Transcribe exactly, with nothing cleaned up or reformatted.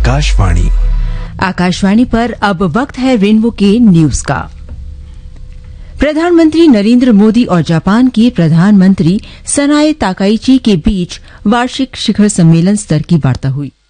आकाशवाणी। आकाशवाणी पर अब वक्त है रेनबो के न्यूज का। प्रधानमंत्री नरेंद्र मोदी और जापान के प्रधानमंत्री सनाए ताकाइची के बीच वार्षिक शिखर सम्मेलन स्तर की वार्ता हुई।